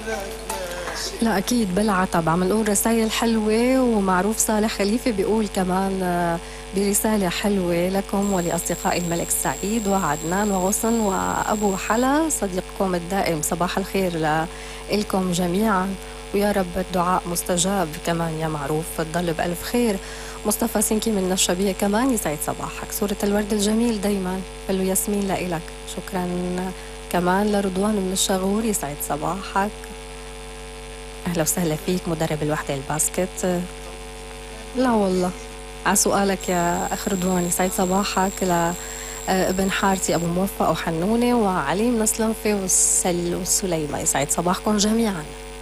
لا أكيد بالعتب عم نقول رسائل حلوة، ومعروف صالح خليفة بيقول كمان برسالة حلوة لكم ولأصدقاء الملك سعيد وعدنان وغصن وأبو حلا صديقكم الدائم. صباح الخير لكم جميعا، ويا رب الدعاء مستجاب كمان يا معروف، تضل بألف خير. مصطفى سنكي من النشابية كمان يسعد صباحك، صورة الورد الجميل دايما فلو ياسمين لإلك. شكرا كمان لرضوان من الشغور يسعد صباحك. أهلا وسهلا فيك مدرب الوحدة الباسكت. لا والله على سؤالك يا أخ رضوان يسعد صباحك لابن حارتي أبو موفق وحنونة وعلي من الصلنفة والسليمة. يسعد صباحكم جميعا.